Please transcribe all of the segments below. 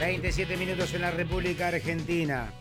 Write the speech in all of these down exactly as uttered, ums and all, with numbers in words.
veintisiete minutos en la República Argentina.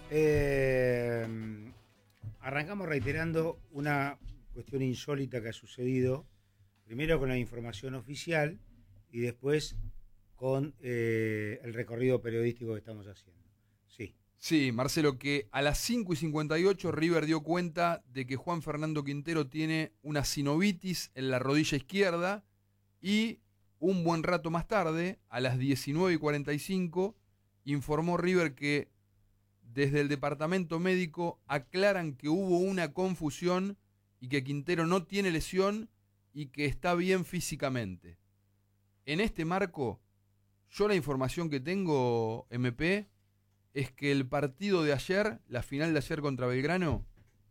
Eh, arrancamos reiterando una cuestión insólita que ha sucedido, primero con la información oficial y después con eh, el recorrido periodístico que estamos haciendo. Sí. Sí, Marcelo, que a las cinco y cincuenta y ocho River dio cuenta de que Juan Fernando Quintero tiene una sinovitis en la rodilla izquierda y un buen rato más tarde, a las diecinueve y cuarenta y cinco, informó River que desde el departamento médico aclaran que hubo una confusión y que Quintero no tiene lesión y que está bien físicamente. En este marco, yo la información que tengo, M P, es que el partido de ayer, la final de ayer contra Belgrano,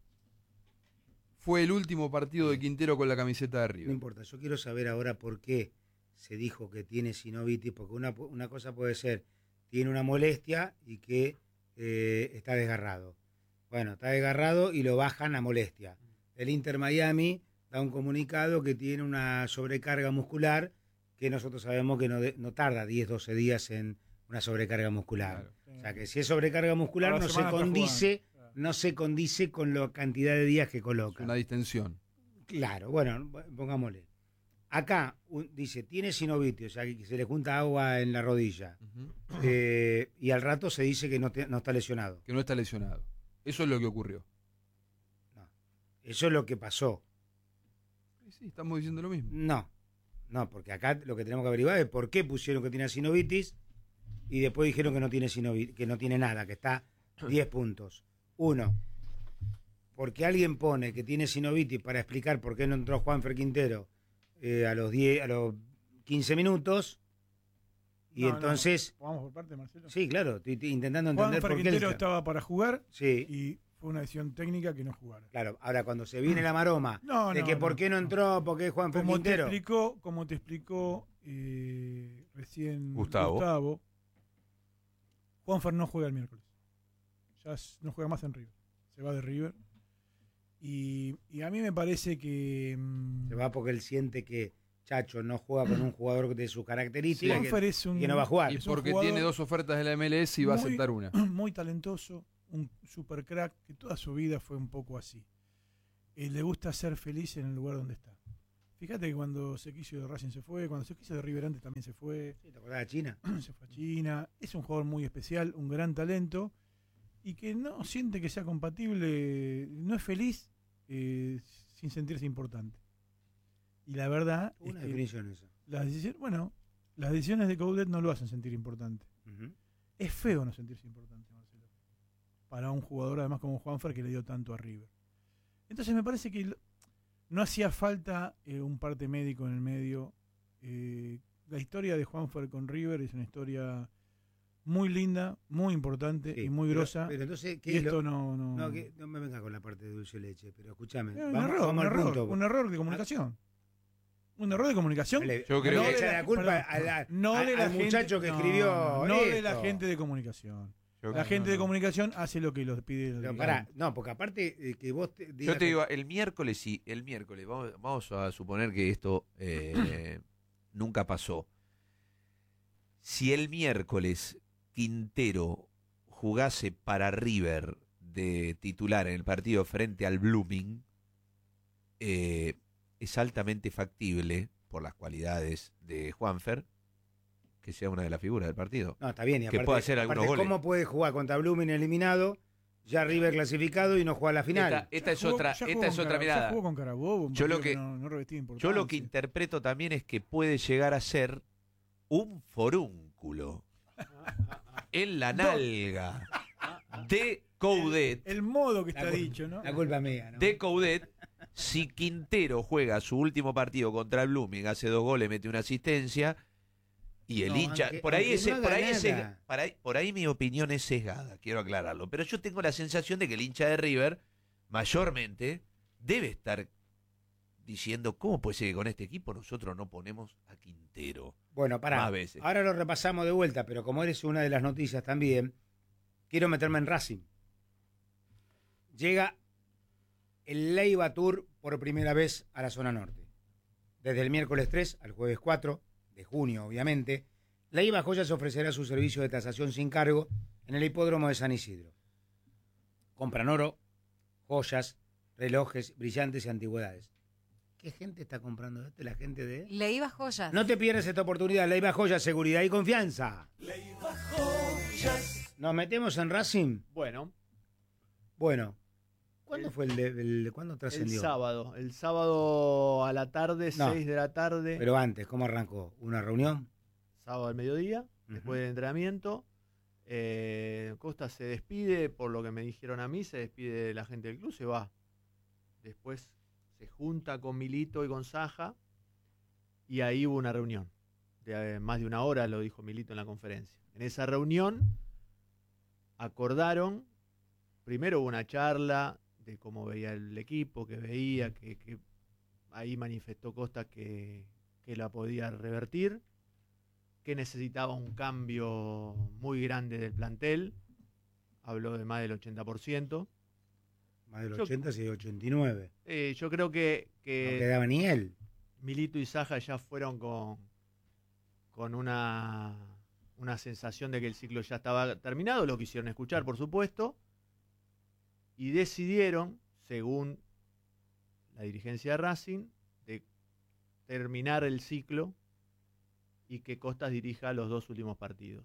fue el último partido de Quintero con la camiseta de River. No importa, yo quiero saber ahora por qué se dijo que tiene sinovitis, porque una, una cosa puede ser, tiene una molestia y que eh, está desgarrado. Bueno, está desgarrado y lo bajan a molestia. El Inter Miami da un comunicado que tiene una sobrecarga muscular que nosotros sabemos que no, de, no tarda diez, doce días en una sobrecarga muscular. Claro. O sea que si es sobrecarga muscular no se condice, no se condice con la cantidad de días que coloca. Una distensión. Claro, bueno, pongámosle. Acá un, dice, tiene sinovitis, o sea, que se le junta agua en la rodilla. Uh-huh. eh, y al rato se dice que no, te, no está lesionado. Que no está lesionado. Eso es lo que ocurrió. No, eso es lo que pasó. Sí, sí, estamos diciendo lo mismo. No, no, porque acá lo que tenemos que averiguar es por qué pusieron que tiene sinovitis y después dijeron que no tiene sinovitis, que no tiene nada, que está diez puntos. Uno, porque alguien pone que tiene sinovitis para explicar por qué no entró Juanfer Quintero Eh, a los diez, a los quince minutos y no, entonces no. Vamos por parte, Marcelo. Sí, claro, estoy, estoy intentando entender Juan por qué Quintero estaba para jugar, sí, y fue una decisión técnica que no jugara. Claro, ahora cuando se viene la maroma no, de no, que no, por qué no, no entró, por qué Juan como Quintero. Te explicó, como te explicó eh, recién Gustavo. Gustavo, Juanfer no juega el miércoles. Ya no juega más en River. Se va de River. Y, y a mí me parece que... Se va porque él siente que Chacho no juega con un jugador de sus características, sí, que, es un, que no va a jugar. Y porque tiene dos ofertas de la M L S y va muy, a aceptar una. Muy talentoso, un super crack, que toda su vida fue un poco así. Eh, le gusta ser feliz en el lugar donde está. Fíjate que cuando se quiso de Racing se fue, cuando se quiso de River antes también se fue. Sí, ¿te acordás de China? Se fue a China. Es un jugador muy especial, un gran talento, y que no siente que sea compatible, no es feliz Eh, sin sentirse importante. Y la verdad una es definición que esa. Las decisiones, bueno, las decisiones de Coudet no lo hacen sentir importante. Uh-huh. Es feo no sentirse importante, Marcelo, para un jugador además como Juanfer, que le dio tanto a River. Entonces me parece que no hacía falta eh, un parte médico en el medio. Eh, la historia de Juanfer con River es una historia muy linda, muy importante, sí, y muy pero, grosa. Pero entonces, ¿qué y es esto lo... no, no... No, que no me venga con la parte de dulce de leche, pero escúchame. Eh, un, vamos, error, vamos un, al error, punto. un error de comunicación. Un error de comunicación. Le, Yo creo no que le echa la culpa perdón, a la, no a, de la al gente, muchacho que no, escribió. No, no esto. de la gente de comunicación. Yo, la gente no, de no. comunicación hace lo que los pide. No, pará, no, porque aparte eh, que vos te digas Yo te que... digo, el miércoles sí, el miércoles, vamos, vamos a suponer que esto eh, nunca pasó. Si el miércoles Quintero jugase para River de titular en el partido frente al Blooming, eh, es altamente factible, por las cualidades de Juanfer, que sea una de las figuras del partido. No, está bien, y que aparte, pueda hacer algunos aparte, goles. ¿cómo puede jugar contra Blooming eliminado, ya River clasificado y no juega la final? Esta, esta es jugó, otra, esta es otra cara, mirada. Jugó con Carabobo, un yo lo que, que, no, no revestía yo lo que interpreto también es que puede llegar a ser un forúnculo en la nalga de Coudet. El, el modo que está la dicho, ¿no? La culpa mía, ¿no? De Coudet, si Quintero juega su último partido contra el Blooming, hace dos goles, mete una asistencia, y el no, hincha, aunque, por ahí aunque ese, no por ahí nada. ese, por ahí, por ahí mi opinión es sesgada, quiero aclararlo, pero yo tengo la sensación de que el hincha de River, mayormente, debe estar diciendo, ¿cómo puede ser que con este equipo nosotros no ponemos a Quintero? Bueno, pará, más veces? ahora lo repasamos de vuelta, pero como eres una de las noticias también, quiero meterme en Racing. Llega el Leiva Tour por primera vez a la zona norte. Desde el miércoles tres al jueves cuatro de junio, obviamente, Leiva Joyas ofrecerá su servicio de tasación sin cargo en el hipódromo de San Isidro. Compran oro, joyas, relojes, brillantes y antigüedades. ¿Qué gente está comprando esto? La gente de... Leiva Joyas. No te pierdas esta oportunidad. Leiva Joyas, seguridad y confianza. Leiva Joyas. ¿Nos metemos en Racing? Bueno, Bueno. ¿Cuándo El- fue el, de- el cuándo el trascendió? sábado. El sábado a la tarde, No. seis de la tarde. Pero antes, ¿cómo arrancó? ¿Una reunión? Sábado al mediodía, Ujú. después del entrenamiento. Eh, Costa se despide, por lo que me dijeron a mí, se despide de la gente del club, se va. Después se junta con Milito y con Saja y ahí hubo una reunión. De eh, más de una hora, lo dijo Milito en la conferencia. En esa reunión acordaron, primero hubo una charla de cómo veía el equipo, que veía, que, que ahí manifestó Costa que, que la podía revertir, que necesitaba un cambio muy grande del plantel, habló de más del ochenta por ciento. Más del Yo- ochenta, sí, ochenta y nueve. Eh, yo creo que, No que quedaba ni él. Milito y Saja ya fueron con, con una, una sensación de que el ciclo ya estaba terminado, lo quisieron escuchar, por supuesto, y decidieron, según la dirigencia de Racing, de terminar el ciclo y que Costas dirija los dos últimos partidos,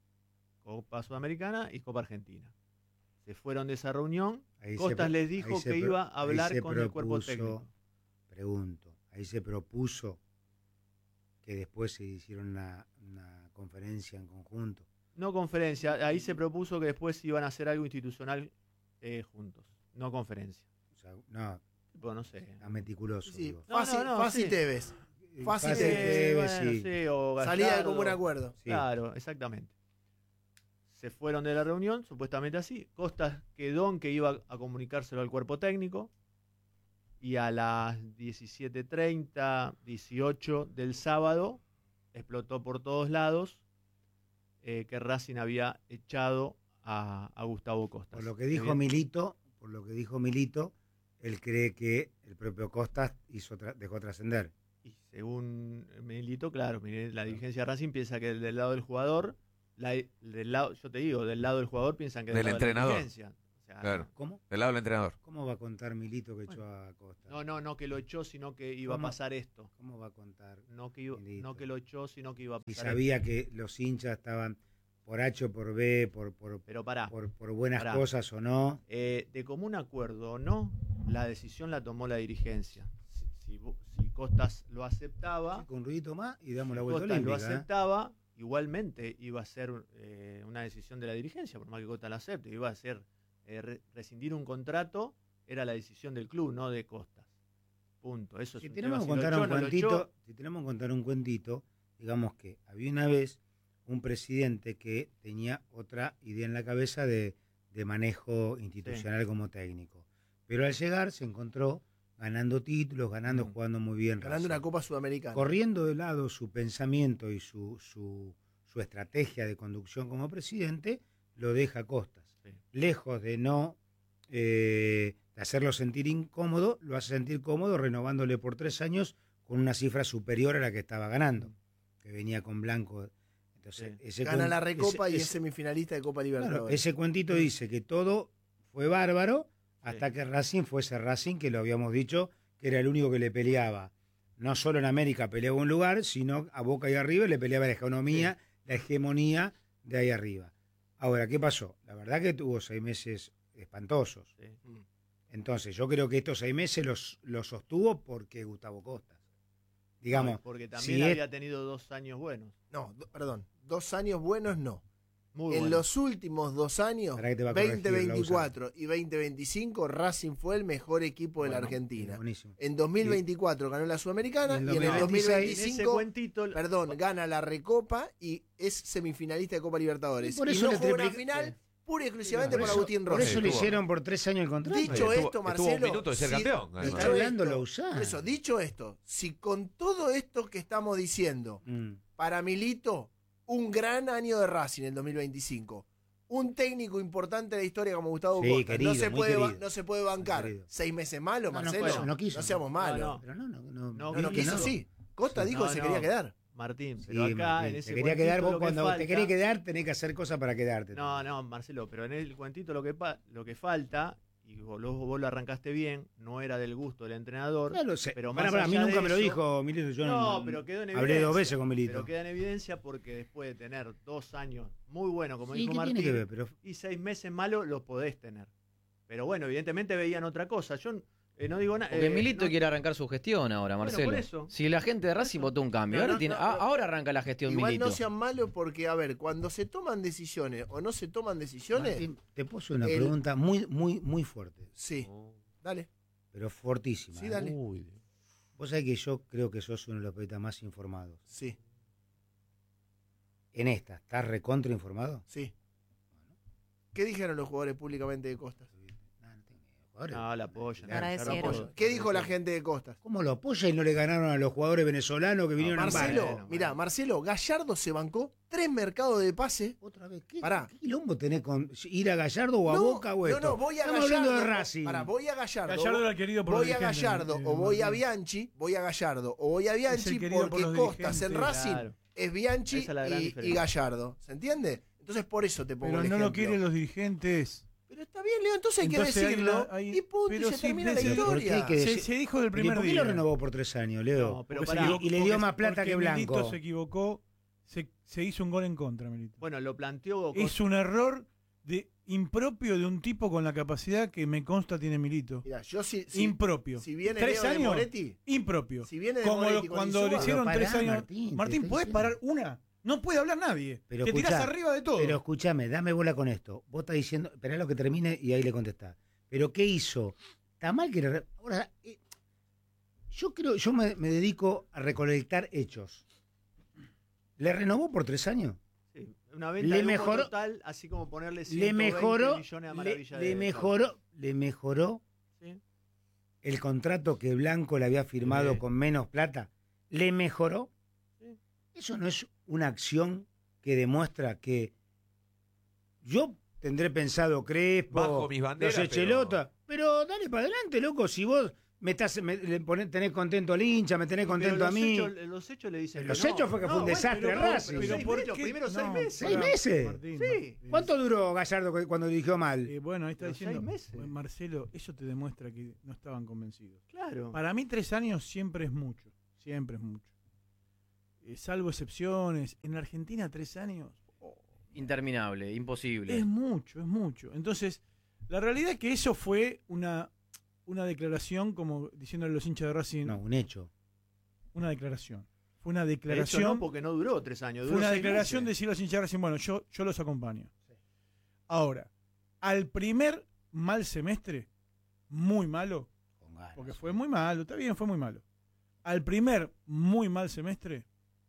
Copa Sudamericana y Copa Argentina. Se fueron de esa reunión, Ahí se Costas pro- les dijo ahí se que pro- iba a ahí hablar se con el cuerpo propuso- técnico. Pregunto, ahí se propuso que después se hiciera una, una conferencia en conjunto. No conferencia, ahí se propuso que después iban a hacer algo institucional eh, juntos, no conferencia. O sea, no, Tipo, no sé. a meticuloso. Sí, digo. No, fácil, no, no, fácil sí. Tevez. Fácil Fácil de- Tevez, bueno, sí. sí, o Salida de Gallardo. común acuerdo. Sí. Claro, exactamente. Se fueron de la reunión, supuestamente así. Costas quedó en que iba a comunicárselo al cuerpo técnico. Y a las diecisiete treinta, dieciocho del sábado, explotó por todos lados eh, que Racing había echado a, a Gustavo Costas. Por lo que dijo Bien. Milito, por lo que dijo Milito, él cree que el propio Costas hizo tra- dejó trascender. Y según Milito, claro, mire, la dirigencia de Racing piensa que del lado del jugador, la- del lado, yo te digo, del lado del jugador piensan que Del lado de la entrenador. dirigencia. O sea, Claro. ¿Cómo? Del lado del entrenador. ¿Cómo va a contar Milito que Bueno. echó a Costas? No, no, no que lo echó, sino que iba ¿Cómo? a pasar esto. ¿Cómo va a contar? No que, iba- Milito. no que lo echó, sino que iba a Y pasar sabía que los hinchas estaban por H, por B, por, por, esto. Pero pará, por, por buenas Pará. cosas o no. eh, de común acuerdo o no, la decisión la tomó la dirigencia. Si, si, vo- si Costas lo aceptaba, Con un ruidito más y damos la si vuelta Costas lo olímpica. ¿eh? aceptaba, igualmente iba a ser eh, una decisión de la dirigencia, por más que Costas la acepte, iba a ser eh, re- rescindir un contrato, era la decisión del club, no de Costas. Punto. Eso es Si un tenemos que tema. Si contar lo un echó, no lo cuentito, echó, si tenemos que contar un cuentito, digamos que había una vez un presidente que tenía otra idea en la cabeza de, de manejo institucional como técnico. Pero al llegar se encontró ganando títulos, ganando, Mm. jugando muy bien. Ganando Racing. una Copa Sudamericana. Corriendo de lado su pensamiento y su, su, su estrategia de conducción como presidente, lo deja a Costas. Sí. Lejos de no eh, de hacerlo sentir incómodo, lo hace sentir cómodo renovándole por tres años con una cifra superior a la que estaba ganando, que venía con Blanco. Entonces, Sí. ese Gana cuen- la Recopa ese- y es ese- semifinalista de Copa claro, Libertadores. ese cuentito dice que todo fue bárbaro hasta Sí. que Racing fuese Racing, que lo habíamos dicho, que era el único que le peleaba. No solo en América peleaba un lugar, sino a Boca y arriba le peleaba la economía, la hegemonía de ahí arriba. Ahora, ¿qué pasó? La verdad que tuvo seis meses espantosos. Sí. Entonces, yo creo que estos seis meses los, los sostuvo porque Gustavo Costas. Digamos, No, porque también si es- había tenido dos años buenos. No, do- perdón. Dos años buenos no. Muy en buenos. los últimos dos años, Para que te va a corregir, veinte veinticuatro y veinte veinticinco, Racing fue el mejor equipo de la Bueno, Argentina. buenísimo. En dos mil veinticuatro ganó la Sudamericana Y en y en el dos mil veintiséis, En ese dos mil veinticinco, cuentito, perdón, gana la Recopa y es semifinalista de Copa Libertadores. Y por Y, eso no le jugó una triplica- final pura y exclusivamente Por por, eso, Agustín por Rossi. eso le Estuvo- hicieron por tres años el contrato. Dicho Estuvo- esto, estuvo Marcelo. un minuto de ser si- campeón, dicho además. Está hablando esto- Lauzán. por eso, dicho esto, si con todo esto que estamos diciendo, Mm. para Milito, un gran año de Racing en dos mil veinticinco. Un técnico importante de la historia como Gustavo Sí, Costa. querido, no, se muy puede, ba- querido. no se puede bancar. querido. Seis meses malos, No, no Marcelo. fue, no quiso. seamos malos. No, no. Pero no, no, no, No, No, dijo no que quiso, no. sí. Costa dijo No, que se no. quería quedar. Martín, Sí, pero acá Martín, en ese te quería cuentito quedar vos, lo que cuando falta- te querés quedar, tenés que hacer cosas para quedarte. No, no, Marcelo, pero en el cuentito lo que, pa- lo que falta, y vos, lo- vos lo arrancaste bien, no era del gusto del entrenador. Ya lo sé. Pero Pará, más pará, a mí allá nunca de me lo eso- dijo Milito. Yo no, no, pero quedó en hablé evidencia. dos veces con Milito. Pero queda en evidencia porque después de tener dos años muy buenos, como Sí, dijo ¿qué Martín, tiene que ver? Pero y seis meses malos, los podés tener. Pero bueno, evidentemente veían otra cosa. Yo eh, no digo nada. Porque eh, Milito no- quiere arrancar su gestión ahora, Bueno, Marcelo. por eso. Si la gente de Racing votó un cambio, No, ahora, no, tiene, no, ah, no. ahora arranca la gestión Igual Milito. no sean malos porque, a ver, cuando se toman decisiones o no se toman decisiones, Martín, te puse una el- pregunta muy, muy, muy fuerte, sí, dale. pero fortísima. Sí, ¿eh? dale. Uy, Vos sabés que yo creo que sos uno de los periodistas más informados. Sí, En esta, ¿estás recontra informado? sí. ¿Qué dijeron los jugadores públicamente de Costas? No, no tengo miedo. Jugadores- No, la apoyan. Claro, Agradecieron. Claro, ¿Qué dijo la gente de Costas? ¿Cómo lo apoya y no le ganaron a los jugadores venezolanos que vinieron a Marcelo, bueno, mirá, Marcelo, Gallardo se bancó tres mercados de pase. Otra vez, ¿qué, Pará. ¿qué quilombo tenés con ir a Gallardo o a No, Boca o no, esto? no, voy a Estamos Gallardo. hablando de Racing. Pará, voy a Gallardo. Gallardo era querido por los voy a dirigentes, Gallardo eh, o voy a Martín. Bianchi, voy a Gallardo o voy a Bianchi el querido por porque los Costas en dirigentes. Racing Claro. es Bianchi Esa es la gran y, diferencia. y Gallardo. ¿Se entiende? Entonces por eso te pongo Pero el no lo ejemplo. quieren los dirigentes. Pero está bien, Leo, entonces hay Entonces que hay decirlo una- hay- y punto, pero y se sí, termina la pero ¿por qué historia. hay que Se, decir- se dijo del ¿Pero ¿y primer por qué día. lo renovó por tres años, Leo? No, pero Porque se pará. equivocó- Y le dio porque- más plata porque que Blanco. Milito se equivocó, se, se hizo un gol en contra, Milito. Bueno, lo planteó. Es un error de impropio de un tipo con la capacidad que me consta tiene Milito. Mira, yo si, si, impropio. si viene ¿Tres Leo de años? Moretti, Impropio. si viene de Como Moretti lo- con cuando Insúa, le hicieron Pero tres pará, años. Martín, te Martín, estoy ¿puedes diciendo. parar una? No puede hablar nadie. Pero Te tirás escuchá, arriba de todo. Pero escúchame, dame bola con esto. Vos estás diciendo, esperá lo que termine y ahí le contestás. ¿Pero qué hizo? ¿Está mal que le re- Ahora, eh, yo creo, yo me, me dedico a recolectar hechos. ¿Le renovó por tres años? Sí, una venta Le de humo mejoró- total, así como ponerle Le ciento veinte mejoró, millones a le, Maravilla le de mejoró, le mejoró Sí. el contrato que Blanco le había firmado Sí. con menos plata. ¿Le mejoró? Sí. Eso no es una acción que demuestra que yo tendré pensado Crespo, Bajo mis banderas, los Echelotas, pero... dale para adelante, loco, si vos me estás, me, le ponés- tenés contento al hincha, me tenés Pero contento a los mí. Hechos, los hechos le dicen. Los que no. hechos fue que fue un bueno, desastre pero- Racing. pero Pero seis ¿por meses, los qué? primeros seis No, meses. ¿Seis pará, meses? Martín, Sí. Martín. ¿Cuánto duró Gallardo cu- cuando dirigió mal? Eh, bueno, ahí está Pero diciendo. seis meses. Bueno, Marcelo, eso te demuestra que no estaban convencidos. Claro. Para mí, tres años siempre es mucho. Siempre es mucho. Eh, salvo excepciones. En Argentina, tres años Interminable, imposible. es mucho, es mucho. Entonces, la realidad es que eso fue una, una declaración, como diciéndole a los hinchas de Racing, No, un hecho. una declaración. Fue una De hecho, declaración. no, porque no duró tres años. Fue duró una seis declaración de meses. decirle a los hinchas de Racing, bueno, yo, yo los acompaño. Ahora, al primer mal semestre, muy malo, Con ganas. porque fue muy malo, está bien, fue muy malo. Al primer muy mal semestre,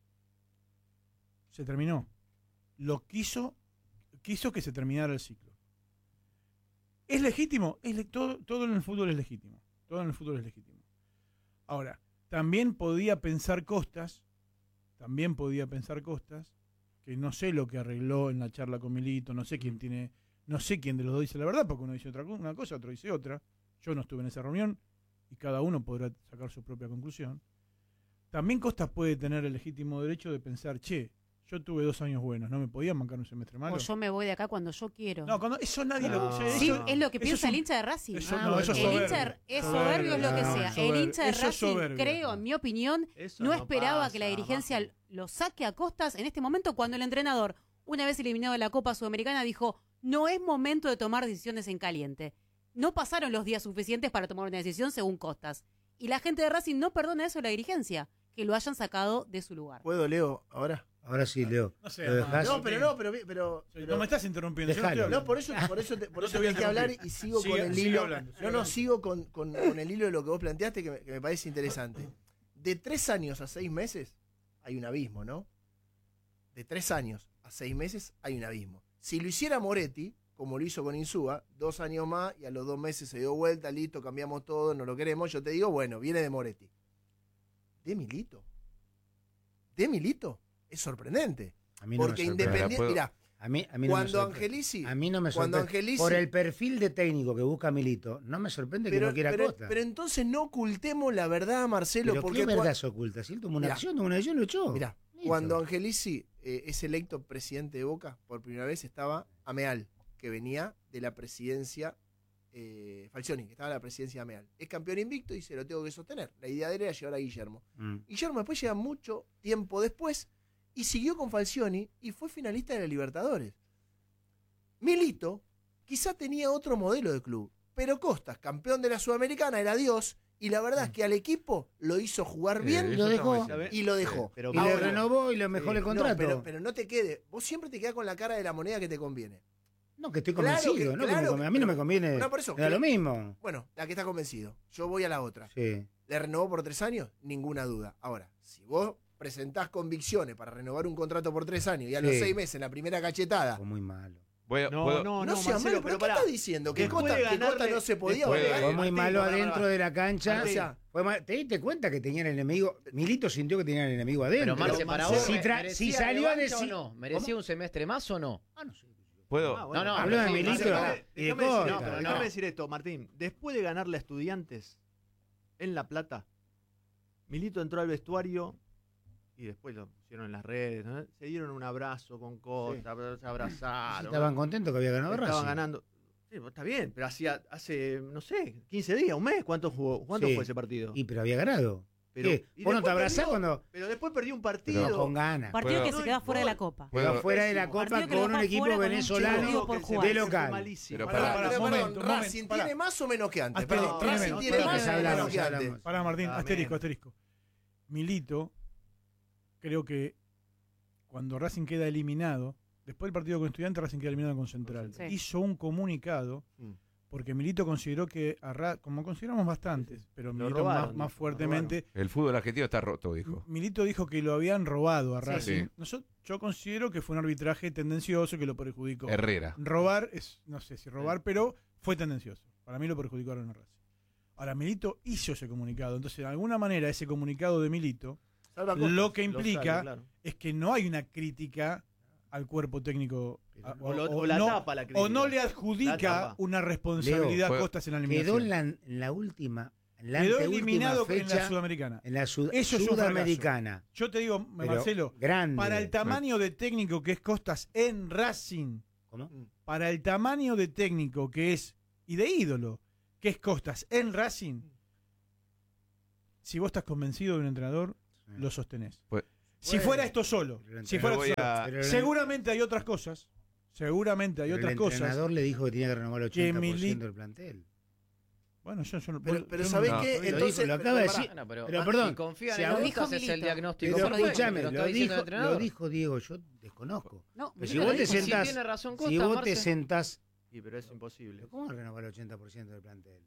se terminó. Lo quiso, quiso que se terminara el ciclo. ¿Es legítimo? Es le- todo, todo en el fútbol es legítimo. Todo en el fútbol es legítimo. Ahora, también podía pensar Costas, también podía pensar Costas, que no sé lo que arregló en la charla con Milito, no sé quién tiene, no sé quién de los dos dice la verdad, porque uno dice otra co- una cosa, otro dice otra. Yo no estuve en esa reunión y cada uno podrá sacar su propia conclusión. También Costas puede tener el legítimo derecho de pensar, che, yo tuve dos años buenos, ¿no me podían bancar un semestre malo? O yo me voy de acá cuando yo quiero. No, cuando, eso nadie No. lo dice. Sí, eso- es lo que eso piensa es un- el hincha de Racing. eso- Ah, no, eso es el soberbio. hincha es Soberbio, soberbio, es lo que no, sea. soberbio. El hincha de Eso es Racing, soberbio. creo, en mi opinión, Eso no esperaba pasa, que la dirigencia Majo. lo saque a Costas en este momento cuando el entrenador, una vez eliminado de la Copa Sudamericana, dijo, no es momento de tomar decisiones en caliente. No pasaron los días suficientes para tomar una decisión según Costas. Y la gente de Racing no perdona eso a la dirigencia, que lo hayan sacado de su lugar. ¿Puedo, Leo, ahora? Ahora sí, Leo. No sé, ¿Lo dejás? No, pero no, pero... pero, pero No me estás interrumpiendo. yo no estoy Dejalo. hablando. No, por eso, por eso te, por No eso te voy a tenés que hablar interrumpir. y sigo Sigue- con el sigue hilo. hablando, sigue no, no, hablando. sigo con, con- con el hilo de lo que vos planteaste que me, que me parece interesante. De tres años a seis meses hay un abismo, ¿no? De tres años a seis meses hay un abismo. Si lo hiciera Moretti, como lo hizo con Insúa, dos años más y a los dos meses se dio vuelta, listo, cambiamos todo, no lo queremos, yo te digo, bueno, viene de Moretti. De Milito. De Milito. Es sorprendente. A mí no me Porque sorprende. independiente, Puedo- mirá, A mí, a mí no me cuando sorprende. Angelici, A mí no me cuando sorprende. Angelici- Por el perfil de técnico que busca Milito, no me sorprende que pero, no quiera pero- Costa. pero entonces no ocultemos la verdad, Marcelo, Pero porque ¿qué cua- verdad se oculta? Si él tomó una Mirá. acción, tomó una decisión, lo echó. Mirá, Cuando Angelici eh, es electo presidente de Boca, por primera vez estaba Ameal, que venía de la presidencia, eh, Falcioni, que estaba en la presidencia de Ameal. Es campeón invicto y se lo tengo que sostener. La idea de él era llevar a Guillermo. Mm. Guillermo después llega mucho tiempo después y siguió con Falcioni y fue finalista de la Libertadores. Milito quizá tenía otro modelo de club, pero Costas, campeón de la Sudamericana, era Dios, y la verdad es que al equipo lo hizo jugar bien y lo dejó. y lo dejó. Pero Y le Ahora, renovó y le mejoró el no, contrato. pero, pero no te quede, vos siempre te quedás con la cara de la moneda que te conviene. No, que estoy Claro convencido, que- ¿no? claro Como que a mí no me conviene. No, por eso, me da que- lo mismo. Bueno, la que está convencido. Yo voy a la otra. Sí. ¿Le renovó por tres años? Ninguna duda. Ahora, si vos presentás convicciones para renovar un contrato por tres años y a los Sí. seis meses, en la primera cachetada, Fue muy malo. Voy a- No, puedo- no, no, no, sea Marcelo, malo, pero pero ¿qué pará. estás diciendo? Que Después Costa, de que Costa ganarle- no se podía después de volver. Fue muy Martín, malo pará, adentro pará. de la cancha. Martín. O sea, Fue mal- ¿Te diste cuenta que tenían el enemigo? Milito sintió que tenían el enemigo adentro. Pero Marce, para Marcelo, vos, si ¿me- tra- ¿merecía si salió a revancha decir- o no? ¿Merecía un semestre más o no? Ah, no sé. puedo- Ah, bueno. No, no, Habló de sí, Milito Marcelo, y de Déjame decir, Costa. no, pero No. déjame decir esto, Martín. Después de ganarle a Estudiantes en La Plata, Milito entró al vestuario y después lo pusieron en las redes, ¿no? Se dieron un abrazo con Costa, se abrazaron. Estaban contentos que había ganado Estaban Racing. ganando. Sí, pues, está bien, pero hacía, hace, no sé, quince días, un mes, ¿cuánto jugó? ¿Cuánto Sí. fue ese partido? Y pero había ganado. Pero, ¿Qué? y ¿Vos no te después abrazás perdió- cuando Pero después perdió un pero partido. con ganas? Partido Puedo- que se queda fuera de la Copa. Quedó Bueno, fuera de la pésimo. Copa Partido que lo con un dejó equipo fuera con un venezolano chico por Que se jugar. de fue local. malísimo. Pero Pará, pará, pero, pará, perdón, momento, momento, Racing pará. tiene más o menos que antes. Asterisco, Perdón, tiene Racing menos, tiene pará, más o pará, menos hablamos, que hablamos. antes. Pará, Martín, Ah, asterisco, menos. asterisco. Milito, creo que cuando Racing queda eliminado, después del partido con Estudiantes, Racing queda eliminado con Central. Sí. Hizo un comunicado, Mm. porque Milito consideró que, a Ra- como consideramos bastantes, pero Lo Milito robaron, más, más lo fuertemente, El fútbol argentino está roto, dijo. Milito dijo que lo habían robado a Sí. Racing. Sí. Nosotros- yo considero que fue un arbitraje tendencioso que lo perjudicó. Herrera. Robar es, no sé si robar, pero fue tendencioso. Para mí lo perjudicaron a Racing. Ahora, Milito hizo ese comunicado. Entonces, de alguna manera, ese comunicado de Milito Salva Costa. lo que Lo implica sale, claro. es que no hay una crítica al cuerpo técnico. a- O, lo- o la no, tapa la crítica. o no le La adjudica tapa. una responsabilidad Leo, a Costas en la Quedó eliminación. en la, en la última, en la Quedó anteúltima eliminado en fecha la Sudamericana. en la sud- Eso es un sudamericana. Yo te digo, Pero Marcelo, grande. para el tamaño de técnico que es Costas en Racing, ¿Cómo? para el tamaño de técnico que es, y de ídolo, que es Costas en Racing, si vos estás convencido de un entrenador, lo sostenés. Pues- si Bueno, fuera esto solo, pero el si entrenador- fuera esto voy solo. a- Pero el- Seguramente hay otras cosas, seguramente hay pero otras el cosas. entrenador le dijo que tenía que renovar el que ochenta por ciento Mili- del plantel. Bueno, yo, yo no- Pero, yo pero no- ¿sabés no. qué? Lo dijo, Entonces, lo acaba de pará, decir. Bueno, pero, Pero ah, perdón, si confían si en a vos- Costas, es el Milito. diagnóstico. Pero Eso lo dijo, escúchame, lo lo está diciendo dijo, el entrenador. lo dijo Diego, yo desconozco. No, Pero si Milito vos lo te dijo. sentás, Si tiene razón si Costa, vos Marce. te sentás, Sí, pero es imposible. ¿pero ¿cómo renovar el ochenta por ciento del plantel?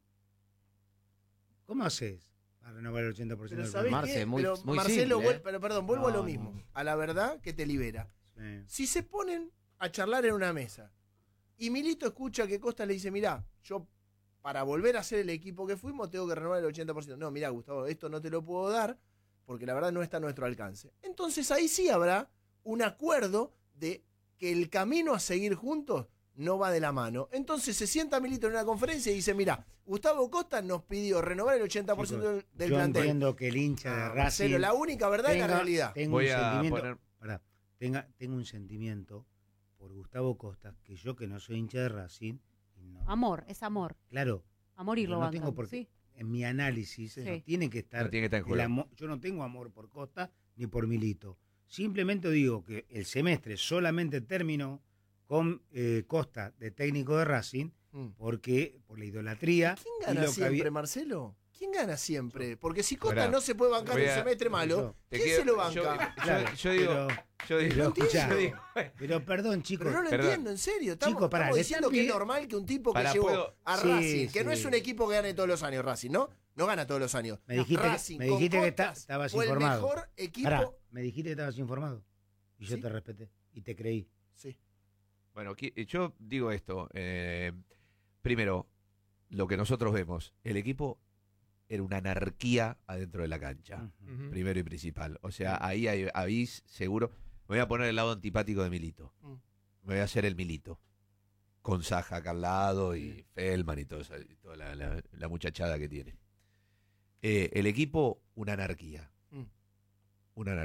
¿Cómo haces para renovar el ochenta por ciento Pero del ¿sabés plantel? Marce, qué? muy- Pero muy Marcelo, simple, vuel- ¿eh? pero perdón, vuelvo a No, lo mismo. no. A la verdad que te libera. Sí. Si se ponen a charlar en una mesa y Milito escucha que Costa le dice, mirá, yo para volver a ser el equipo que fuimos tengo que renovar el ochenta por ciento. No, mirá, Gustavo, esto no te lo puedo dar porque la verdad no está a nuestro alcance. Entonces ahí sí habrá un acuerdo de que el camino a seguir juntos no va de la mano. Entonces se sienta Milito en una conferencia y dice, mirá, Gustavo Costa nos pidió renovar el ochenta por ciento del, del Yo plantel. entiendo que el hincha de Ah, Racing Marcelo, la única verdad es la tenga- realidad. tengo Voy un a sentimiento, poner- pará, tenga, tengo un sentimiento por Gustavo Costa, que yo que no soy hincha de Racing, y no- Amor, es amor. claro, Amor y pero no robando. tengo por qué, ¿sí? en mi análisis Sí. no tiene que estar, No tiene que estar en el juego. amo- yo no tengo amor por Costa ni por Milito. Simplemente digo que el semestre solamente terminó con eh, Costa de técnico de Racing Mm. porque por la idolatría ¿Quién y gana lo que siempre, había- Marcelo? ¿Quién gana siempre? Porque si Costa Pará, no se puede bancar voy un a- semestre malo, Te ¿quién quiero- se lo banca? Yo, yo- Claro, yo digo, pero, yo digo, pero escuchá, yo digo, pero perdón chicos, Pero no lo Perdón. entiendo, en serio. Estamos, Chicos, pará, estamos le diciendo están que es pidi- normal que un tipo que Pará, llevó ¿puedo? a Sí, Racing, que no sí. es un equipo que gane todos los años, Racing, ¿no? No gana todos los años. me dijiste, que- Racing me con dijiste que esta- Costas estabas fue informado. el mejor equipo. Pará, me dijiste que estabas informado y yo ¿Sí? te respeté y te creí. Sí. Bueno, qui- yo digo esto. eh, primero, lo que nosotros vemos, el equipo era una anarquía adentro de la cancha, Ujú. Ujú. primero y principal. O sea, ahí hay- habéis seguro. Me voy a poner el lado antipático de Milito. Mm. Me voy a hacer el Milito. Con Saja acá al lado y Feldman y todo eso, y toda la, la- la muchachada que tiene. Eh, el equipo, una anarquía. Mm. Una anarquía.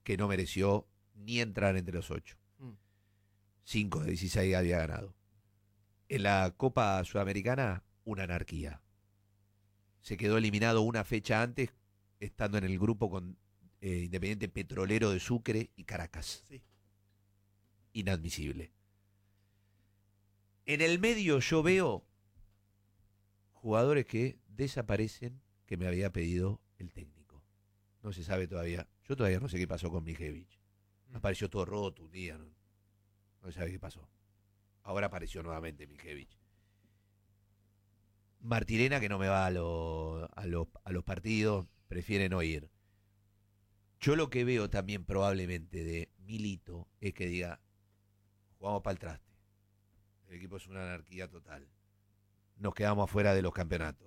que no mereció ni entrar entre los ocho. Mm. Cinco de dieciséis había ganado. En la Copa Sudamericana, una anarquía. Se quedó eliminado una fecha antes, estando en el grupo con eh, Independiente Petrolero de Sucre y Caracas. Sí. Inadmisible. En el medio yo veo jugadores que desaparecen que me había pedido el técnico. No se sabe todavía. Yo todavía no sé qué pasó con Mijevich. Apareció todo roto un día. No, no se sabe qué pasó. Ahora apareció nuevamente Mijevich. Martirena, que no me va a, lo, a, lo, a los partidos, prefiere no ir. Yo lo que veo también probablemente de Milito es que diga, jugamos para el traste. El equipo es una anarquía total. Nos quedamos afuera de los campeonatos.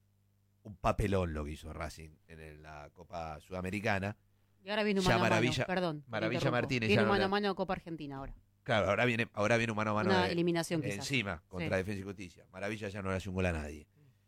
Un papelón lo que hizo Racing en la Copa Sudamericana. Y ahora viene un Ya mano a mano, Maravilla- perdón. te Maravilla interrumpo. Martínez Viene ya un no mano la- a mano de Copa Argentina ahora. Claro, ahora viene, ahora viene un mano a mano Una de- eliminación quizás. encima contra Sí. Defensa y Justicia. Maravilla ya no le hace un gol a nadie.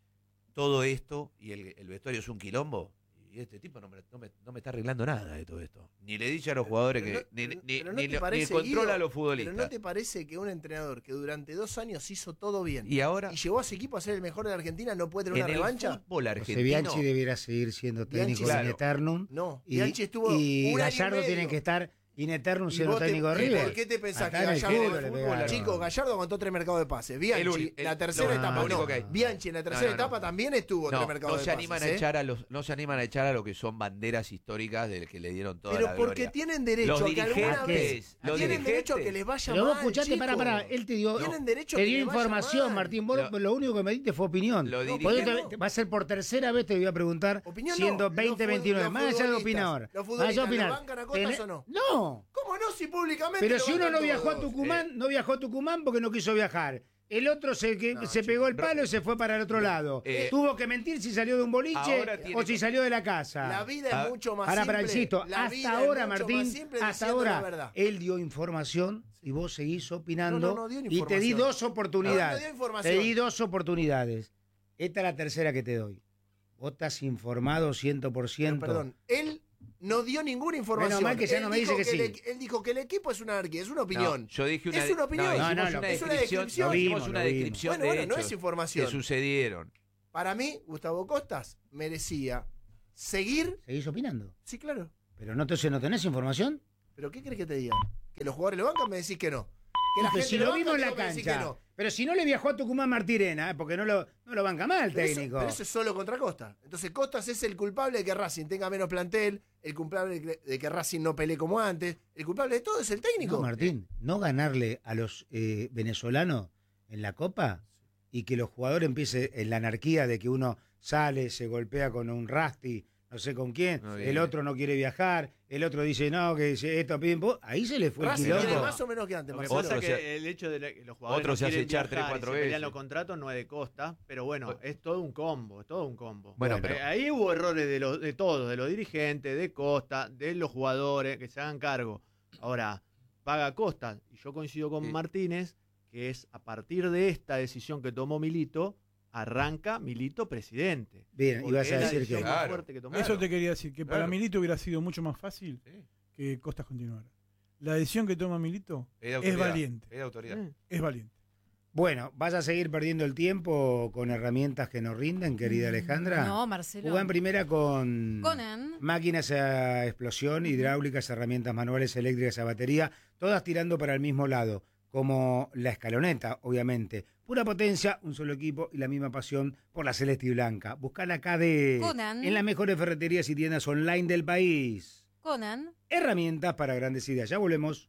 Todo esto, y el, el vestuario es un quilombo, y este tipo no me, no, me, no me está arreglando nada de todo esto. Ni le dice a los jugadores Pero que. no- ni, pero- ni- pero no ni te lo- ni parece, controla Guido, a los futbolistas. Pero ¿no te parece que un entrenador que durante dos años hizo todo bien Y ahora, y llevó a su equipo a ser el mejor de la Argentina no puede tener en una el revancha? fútbol José argentino. Bianchi debiera seguir siendo técnico Bianchi- in Claro. eternum. No, Y, Bianchi estuvo y un año y Gallardo tiene medio. que estar in eternum ¿Y siendo vos te- técnico de y River. ¿Por qué te pensás Acá que en el Gallardo, culo le pegaron. chico, Gallardo aguantó tres mercados de pases? Bianchi, El uni- el- la tercera lo- etapa lo único no. que hay. Bianchi en la tercera No, no, no. etapa también estuvo No, tres mercados no de se pases. animan a ¿eh? echar a los, no se animan a echar a lo que son banderas históricas del que le dieron toda Pero la porque gloria. tienen derecho Los a que alguna dirigentes, vez los tienen derecho a que dirigentes. les vaya Pero vos mal, escuchaste, chico. pará, pará, él te dio, Tienen derecho a te que dio les vaya información, mal. Martín. Vos Lo- lo único que me diste fue opinión. Lo Por dirigentes- eso te- va a ser por tercera vez te voy a preguntar, Opinión siendo no, los veinte veintinueve. fu- Más los allá de futbolistas, opinar ahora. los Más allá de futbolistas, opinar. ¿lo bancan a Costas Tenés- o no? No. ¿Cómo no? Si públicamente Pero lo si uno bancan no viajó a todos. Tucumán, no viajó a Tucumán porque no quiso viajar. El otro se, que, No, se chico. pegó el palo y se fue para el otro lado. Eh, Tuvo que mentir si salió de un boliche ahora tiene o si que- salió de la casa. La vida Ah, es mucho más Ahora, simple. para insisto, La vida hasta es ahora, mucho Martín, más simple hasta diciendo la ahora, verdad. él dio información y vos seguís opinando. No, no, no dio y te di información. dos No, no oportunidades. dio información. te di dos oportunidades. Esta es la tercera que te doy. Vos estás informado cien por Pero, ciento. perdón, él no dio ninguna información. Menos mal que ya Él no me dijo dice que el sí. equ- él dijo que el equipo es una anarquía, es una opinión. No, yo dije una, Es una opinión. No, No, hicimos no, una lo- es una descripción, descripción. Lo hicimos vimos, una lo vimos. descripción Bueno, de bueno, no hechos es información. que sucedieron. Para mí, Gustavo Costas merecía seguir. Seguís opinando. Sí, claro. Pero no, te, no tenés información. ¿Pero qué crees que te diga? ¿Que los jugadores lo bancan? Me decís que no. Que la Pero gente si lo lo banca, vimos en la tengo que decir que cancha. no. Pero si no le viajó a Tucumán Martirena, ¿eh? Porque no lo, no lo banca mal el Pero eso, técnico. pero eso es solo contra Costa. Entonces Costas es el culpable de que Racing tenga menos plantel, el culpable de que, de que Racing no pelee como antes, el culpable de todo es el técnico. No, Martín, no ganarle a los eh, venezolanos en la Copa y que los jugadores empiecen en la anarquía de que uno sale, se golpea con un Rasti, no sé con quién, No, el bien. otro no quiere viajar, el otro dice no, que dice esto, pim, pum. Ahí se le fue Racing el tiene quilombo. más o menos que antes. Lo que Marcelo. pasa es Otro que se- el hecho de la- que los jugadores otro no se hace quieren echar viajar tres, cuatro y se pelean veces. los contratos no es de Costa, pero bueno, Bueno. es todo un combo, es todo un combo. Bueno, Eh, pero- ahí hubo errores de, los, de todos, de los dirigentes, de Costa, de los jugadores, que se hagan cargo. Ahora, paga Costa, y yo coincido con Sí. Martínez, que es a partir de esta decisión que tomó Milito, arranca Milito presidente. Bien, Porque ibas a es la decir decisión que... más Claro, fuerte que tomó. Eso te quería decir, que para claro. Milito hubiera sido mucho más fácil Sí. que Costas continuara. La decisión que toma Milito Es de es autoridad. valiente. Es de autoridad. Mm. Es valiente. Bueno, ¿vas a seguir perdiendo el tiempo con herramientas que nos rinden, querida Alejandra? No, Marcelo. Jugá en primera con... Conan. Máquinas a explosión, hidráulicas, herramientas manuales, eléctricas a batería, todas tirando para el mismo lado, como la escaloneta, obviamente. Pura potencia, un solo equipo y la misma pasión por la celeste y blanca. Buscala acá de Conan. en las mejores ferreterías y tiendas online del país. Conan. Herramientas para grandes ideas. Ya volvemos.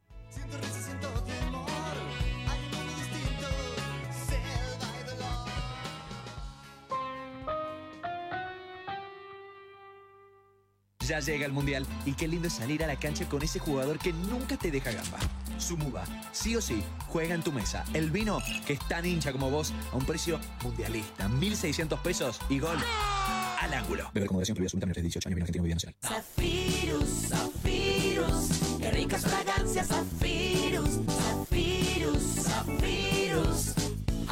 Ya llega el Mundial y qué lindo es salir a la cancha con ese jugador que nunca te deja gamba. Sumuba, sí o sí, juega en tu mesa. El vino que es tan hincha como vos a un precio mundialista. mil seiscientos pesos y gol al ángulo. Beber con moderación, prohibida su menores de dieciocho años, bien argentino, bebida nacional. Zafirus, Zafirus, qué ricas fragancias, Zafirus, Zafirus, Zafirus,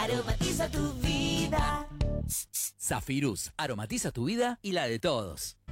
aromatiza tu vida. Zafirus, aromatiza tu vida y la de todos.